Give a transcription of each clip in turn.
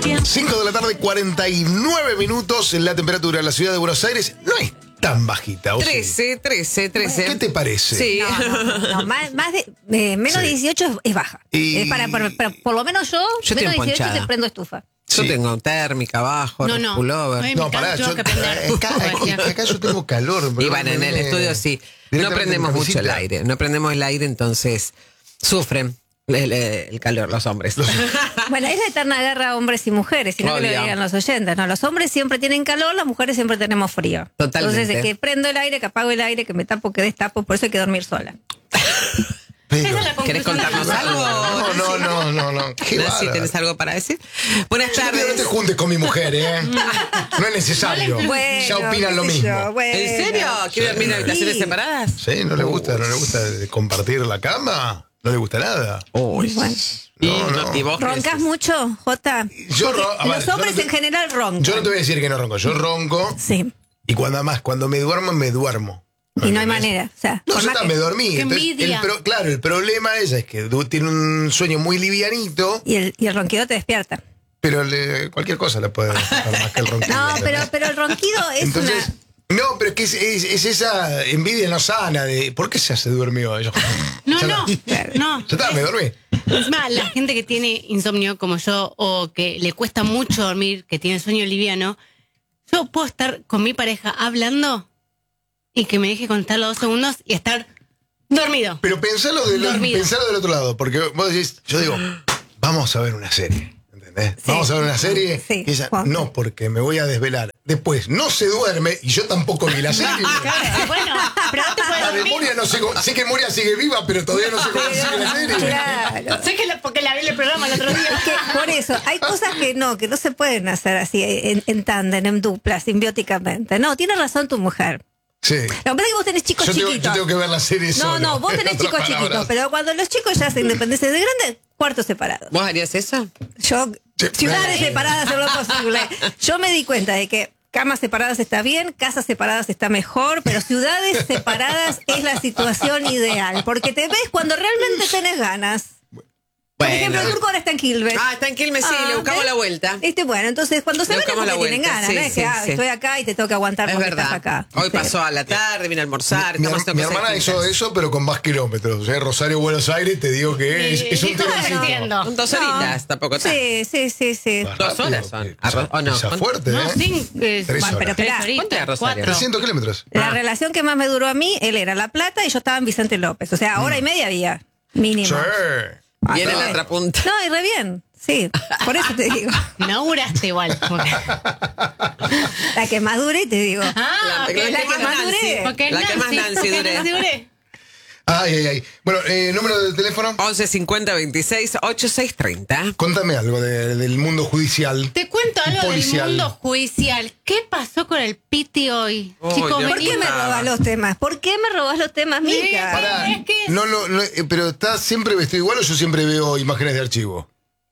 5 de la tarde, 49 minutos. En la temperatura de la ciudad de Buenos Aires no es tan bajita. 13. ¿Qué te parece? Sí. No, más de menos de 18 es baja. Y- Es para por lo menos yo estoy menos de 18 emponchada. te prendo estufa. Yo Sí. tengo térmica abajo, No. pullover. Ay, No, mi pará, casa tengo yo, que prender. acá yo tengo calor. Y bueno, en el estudio sí. No Directamente prendemos en la mucho el visita. aire. No prendemos el aire, entonces sufren el calor los hombres. Bueno, es la eterna guerra hombres y mujeres, sino que lo Obvio. digan los oyentes, ¿no? Los hombres siempre tienen calor, las mujeres siempre tenemos frío. Totalmente. Entonces, que prendo el aire, que apago el aire, que me tapo, que destapo, por eso hay que dormir sola. Pero, Esa es la ¿Querés conclusión de contarnos la- algo? no. Qué Nancy, bárbaro. ¿tenés algo para decir? Buenas Yo te pido, no tardes. te juntes con mi mujer, ¿eh? No es necesario. Bueno, Ya opinan lo qué sé mismo. yo, bueno. ¿En serio? ¿Quiere dormir en habitaciones Sí. separadas? ¿Sí? ¿No le gusta compartir la cama? ¿No le gusta nada? Uy. Bueno. No. ¿Y vos qué ¿Roncas decís? mucho, Jota? Yo Porque a ver, los yo hombres no te- en general roncan. Yo no te voy a decir que no ronco. Yo ronco Sí, y cuando me duermo, me duermo. y no hay ¿Entendés? manera. O sea, No, por yo más también que- me dormí. ¡Qué Entonces, envidia! claro, el problema es que tiene un sueño muy livianito, y el ronquido te despierta. pero cualquier cosa le puede despertar más que el ronquido. No, ¿entendés? pero el ronquido es Entonces, una... no, pero es que es esa envidia no sana de ¿por qué se durmió? Yo, No. ya está, me dormí. Es más, la gente que tiene insomnio como yo o que le cuesta mucho dormir, que tiene sueño liviano, yo puedo estar con mi pareja hablando y que me deje contar los 2 segundos y estar dormido. Pero pensalo del otro lado, porque vos decís, yo digo, vamos a ver una serie. ¿Entendés? Sí. Vamos a ver una serie. Sí. Y ella, no, porque me voy a desvelar. Después, no se duerme y yo tampoco vi la serie. Claro, bueno, pero no te puedes La dormir. memoria no sé, sé que Moria sigue viva, pero todavía no sé cómo sigue la serie. Claro. Sé que porque la vi en el programa el otro día. Es que por eso, hay cosas que no se pueden hacer así en tándem, en dupla, simbióticamente. No, tiene razón tu mujer. Sí. Lo que pasa es que vos tenés chicos Yo chiquitos. tengo que ver la serie solo. No, vos en tenés otras chicos chiquitos, palabras. pero cuando los chicos ya se independicen de grande, cuartos separados. ¿Vos harías eso? Yo, Sí. ciudades separadas es lo posible. Yo me di cuenta de que camas separadas está bien, casas separadas está mejor, pero ciudades separadas es la situación ideal, porque te ves cuando realmente tenés ganas. Por ejemplo, el turco ahora está en Quilmes. Ah, está en Quilmes, sí, le buscamos ¿ves? la vuelta. Bueno, entonces cuando se Le ven es buscamos porque la tienen vuelta, ganas, sí, no es sí, que sí. estoy acá y te tengo que aguantar Es porque verdad. estás acá. Hoy Sí. pasó a la tarde, vine a almorzar, Mi, estamos mi hermana hizo eso, pero con más kilómetros. O sea, Rosario, Buenos Aires, te digo que es un Dijo, tironcito. entiendo. Son 2 horitas, tampoco tanto. Sí. Más 2 rápido, horas son. Pisa, ¿O no? pisa fuerte, No, ¿eh? 5, 3 Bueno, horas. pero esperá, ¿cuánto es Rosario? 300 kilómetros. La relación que más me duró a mí, él era La Plata y yo estaba en Vicente López. O sea, hora y media había, mínimo. Sí. Viene Ah, la no. otra punta. No, y re bien. Sí, por eso te digo. inauguraste igual. La que más dure, te digo. Ah, La que más dure. Porque La que más Nancy dure. Ay. Bueno, número de teléfono. 11 50 26 86 30. Contame algo del mundo judicial. Te cuento algo Policial. del mundo judicial. ¿Qué pasó con el Piti hoy? Uy, Chicos, Dios ¿Por qué me robas los temas? ¿Por qué me robas los temas, Mica? Pará, es que- no, pero ¿está siempre vestido igual o yo siempre veo imágenes de archivo?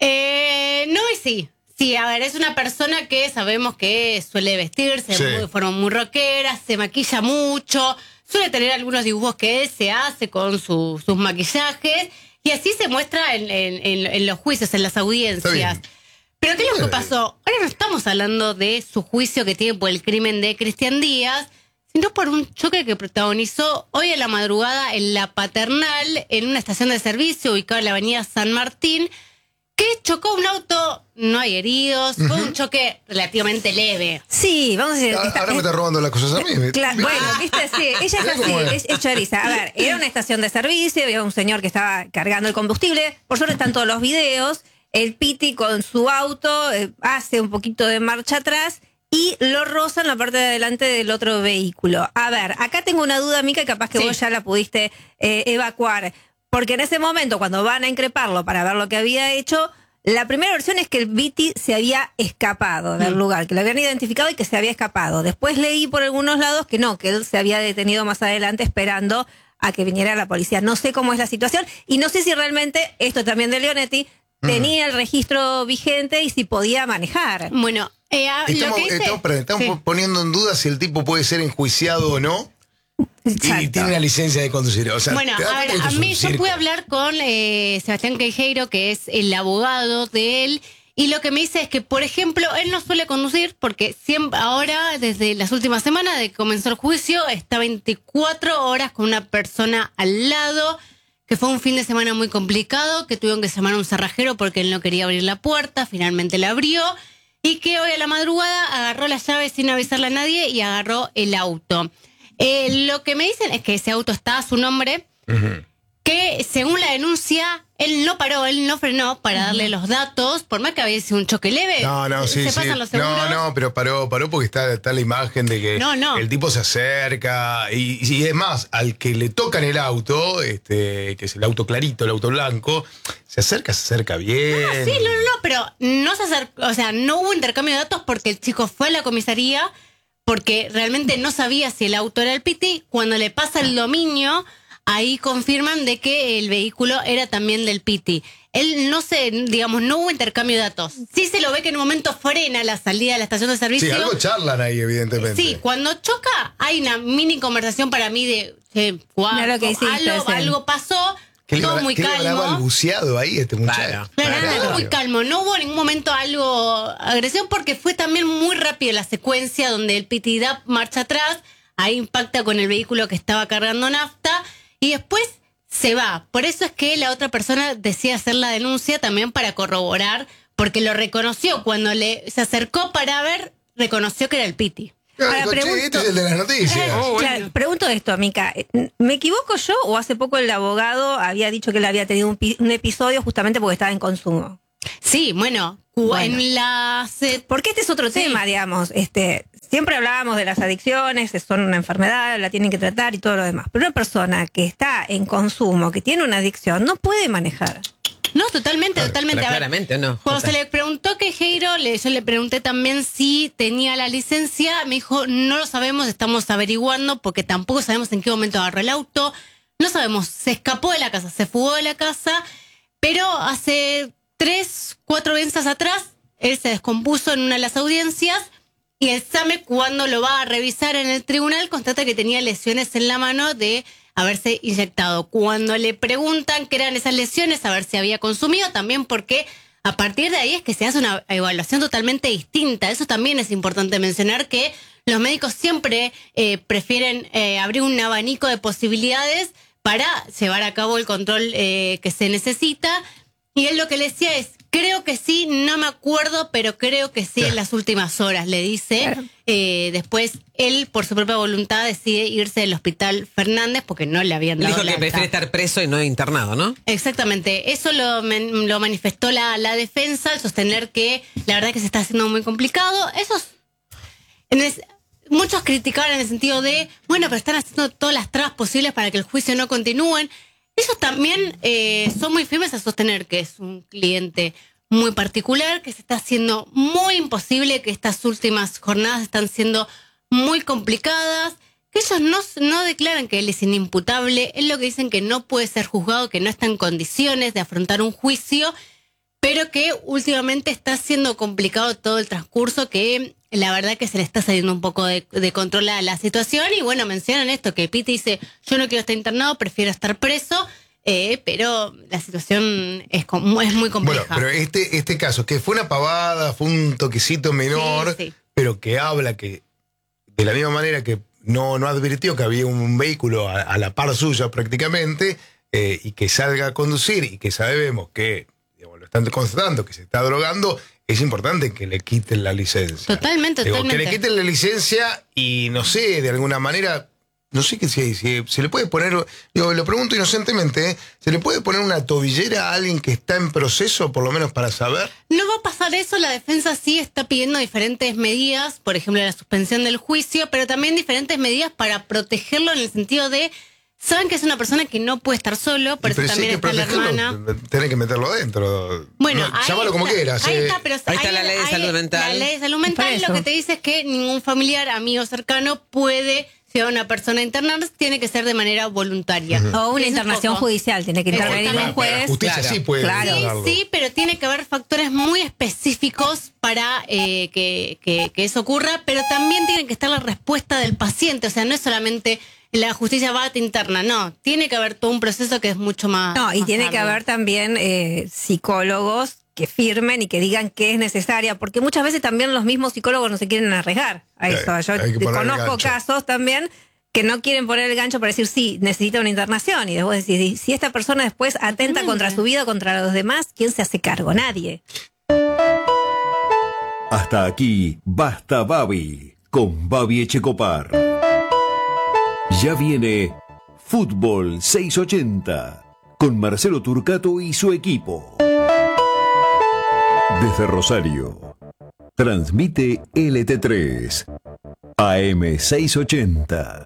No y sí. Sí, a ver, es una persona que sabemos que suele vestirse Sí. de forma muy rockera, se maquilla mucho, suele tener algunos dibujos que él se hace con sus maquillajes y así se muestra en los juicios, en las Está audiencias. bien. Pero ¿qué es lo que pasó? Ahora no estamos hablando de su juicio que tiene por el crimen de Cristian Díaz, sino por un choque que protagonizó hoy a la madrugada en La Paternal, en una estación de servicio ubicada en la avenida San Martín, que chocó un auto, no hay heridos, fue un choque relativamente leve. Sí, vamos a decir. Ahora me está robando las cosas a mí. Bueno, viste, sí, ella es Mirá así, cómo es. es choriza. A ver, era una estación de servicio, había un señor que estaba cargando el combustible, por suerte están todos los videos, el Piti con su auto hace un poquito de marcha atrás y lo roza en la parte de adelante del otro vehículo. A ver, acá tengo una duda, Mica, capaz que Sí. vos ya la pudiste evacuar, porque en ese momento, cuando van a increparlo para ver lo que había hecho, la primera versión es que el Piti se había escapado del lugar, que lo habían identificado y que se había escapado. Después leí por algunos lados que no, que él se había detenido más adelante esperando a que viniera la policía. No sé cómo es la situación y no sé si realmente, esto también de Leonetti, tenía el registro vigente y si podía manejar. Bueno, lo Estamos, que dice... estamos Sí. poniendo en duda si el tipo puede ser enjuiciado o no. Y Exacto. tiene una licencia de conducir. O sea, Bueno, ¿te das a cuenta ver, que a esto es mí un yo circo? pude hablar con Sebastián Queijeiro, que es el abogado de él, Y lo que me dice es que, por ejemplo, él no suele conducir porque siempre, ahora, desde las últimas semanas de que comenzó el juicio, está 24 horas con una persona al lado, que fue un fin de semana muy complicado, que tuvieron que llamar a un cerrajero porque él no quería abrir la puerta, finalmente la abrió, y que hoy a la madrugada agarró las llaves sin avisarle a nadie y agarró el auto. Lo que me dicen es que ese auto está a su nombre, que según la denuncia, él no paró, él no frenó para darle los datos, por más que había sido un choque leve. Se pasan los seguros. No, pero paró porque está la imagen de que el tipo se acerca y es más, al que le tocan el auto, que es el auto clarito, el auto blanco, se acerca bien. Pero no se acercó, o sea, no hubo intercambio de datos porque el chico fue a la comisaría porque realmente no sabía si el auto era el Piti. Cuando le pasa el dominio, ahí confirman de que el vehículo era también del Piti. Él no hubo intercambio de datos. Sí se lo ve que en un momento frena la salida de la estación de servicio. Sí, algo charlan ahí, evidentemente. Sí, cuando choca hay una mini conversación para mí de algo pasó. Todo muy calmo. ¿Qué le habrá balbuceado ahí este muchacho? Claro, muy calmo. No hubo en ningún momento algo agresión porque fue también muy rápido la secuencia donde el Piti da marcha atrás, ahí impacta con el vehículo que estaba cargando nafta y después se va. Por eso es que la otra persona decide hacer la denuncia también para corroborar, porque lo reconoció cuando se acercó para ver, reconoció que era el Piti. Este es el de las noticias. Claro, pregunto esto, Mica. ¿Me equivoco yo o hace poco el abogado había dicho que él había tenido un episodio justamente porque estaba en consumo? Sí, bueno. Porque este es otro tema, digamos. Siempre hablábamos de las adicciones, son una enfermedad, la tienen que tratar y todo lo demás. Pero una persona que está en consumo, que tiene una adicción, no puede manejar. No, totalmente. Claramente no. Cuando se le preguntó que Jairo, yo le pregunté también si tenía la licencia, me dijo, no lo sabemos, estamos averiguando, porque tampoco sabemos en qué momento agarró el auto, no sabemos, se escapó de la casa, se fugó de la casa, pero hace 3-4 veces atrás, él se descompuso en una de las audiencias, y el SAME, cuando lo va a revisar en el tribunal, constata que tenía lesiones en la mano de haberse inyectado. Cuando le preguntan qué eran esas lesiones, a ver si había consumido, también porque a partir de ahí es que se hace una evaluación totalmente distinta. Eso también es importante mencionar, que los médicos siempre prefieren abrir un abanico de posibilidades para llevar a cabo el control que se necesita. Y él lo que le decía es, creo que sí, no me acuerdo, pero creo que sí en las últimas horas, le dice. Claro. Después, él, por su propia voluntad, decide irse del hospital Fernández porque no le habían dado la alta. Dijo que prefiere estar preso y no internado, ¿no? Exactamente. Eso lo manifestó la defensa, al sostener que la verdad que se está haciendo muy complicado. Muchos criticaron en el sentido de, bueno, pero están haciendo todas las trabas posibles para que el juicio no continúen. Ellos también son muy firmes a sostener que es un cliente muy particular, que se está haciendo muy imposible, que estas últimas jornadas están siendo muy complicadas, que ellos no declaran que él es inimputable, es lo que dicen que no puede ser juzgado, que no está en condiciones de afrontar un juicio, pero que últimamente está siendo complicado todo el transcurso, que la verdad que se le está saliendo un poco de control a la situación. Y bueno, mencionan esto, que Piti dice, yo no quiero estar internado, prefiero estar preso, pero la situación es muy compleja. Bueno, pero este caso, que fue una pavada, fue un toquecito menor, sí. Pero que habla que de la misma manera que no advirtió que había un vehículo a la par suya prácticamente, y que salga a conducir y que sabemos que lo están constatando que se está drogando, es importante que le quiten la licencia. Totalmente. Que le quiten la licencia y no sé, de alguna manera, no sé si se le puede poner, lo pregunto inocentemente, ¿se le puede poner una tobillera a alguien que está en proceso, por lo menos para saber? No va a pasar eso, la defensa sí está pidiendo diferentes medidas, por ejemplo la suspensión del juicio, pero también diferentes medidas para protegerlo en el sentido de, saben que es una persona que no puede estar solo, por eso también está la hermana. Tenés que meterlo dentro. Bueno, llámalo como quieras. Ahí está la ley de salud mental. La ley de salud mental lo que te dice es que ningún familiar, amigo cercano puede llevar a una persona a internarse, tiene que ser de manera voluntaria. O una internación judicial, tiene que intervenir un juez. La justicia sí puede. Claro. Sí, pero tiene que haber factores muy específicos para que eso ocurra, pero también tiene que estar la respuesta del paciente, o sea, no es solamente la justicia va a te interna, no, tiene que haber todo un proceso que es mucho más. No, y más tiene largo. que haber también psicólogos que firmen y que digan que es necesaria, porque muchas veces también los mismos psicólogos no se quieren arriesgar a eso. Yo conozco casos también que no quieren poner el gancho para decir sí, necesita una internación, y después decir, si esta persona después atenta contra su vida, contra los demás, ¿quién se hace cargo? Nadie. Hasta aquí, Basta Babi, con Babi Echecopar. Ya viene Fútbol 680, con Marcelo Turcato y su equipo. Desde Rosario, transmite LT3, AM 680.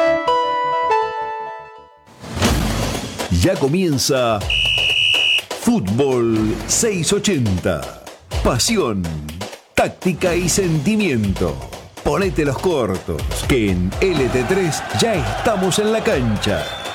Ya comienza Fútbol 680. Pasión, táctica y sentimiento. Ponete los cortos, que en LT3 ya estamos en la cancha.